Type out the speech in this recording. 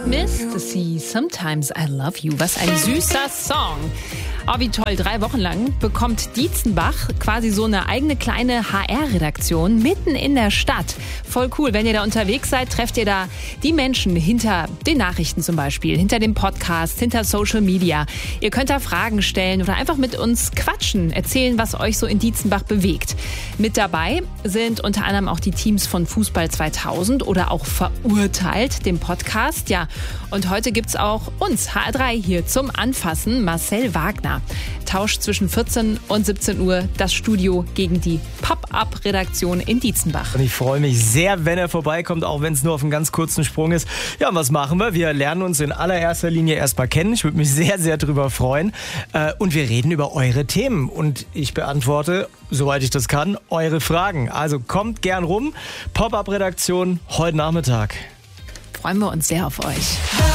Miss the Sea, Sometimes I Love You. Was ein süßer Song. Oh, wie toll. 3 Wochen lang bekommt Dietzenbach quasi so eine eigene kleine HR-Redaktion mitten in der Stadt. Voll cool. Wenn ihr da unterwegs seid, trefft ihr da die Menschen hinter den Nachrichten zum Beispiel, hinter dem Podcast, hinter Social Media. Ihr könnt da Fragen stellen oder einfach mit uns quatschen, erzählen, was euch so in Dietzenbach bewegt. Mit dabei sind unter anderem auch die Teams von Fußball 2000 oder auch Verurteilt, dem Podcast. Ja, und heute gibt's auch uns, HR3, hier zum Anfassen. Marcel Wagner tauscht zwischen 14 und 17 Uhr das Studio gegen die Pop-Up-Redaktion in Dietzenbach. Und ich freue mich sehr, wenn er vorbeikommt, auch wenn es nur auf einen ganz kurzen Sprung ist. Ja, und was machen wir? Wir lernen uns in allererster Linie erstmal kennen. Ich würde mich sehr, sehr drüber freuen. Und wir reden über eure Themen. Und ich beantworte, soweit ich das kann, eure Fragen. Also kommt gern rum. Pop-Up-Redaktion heute Nachmittag. Freuen wir uns sehr auf euch.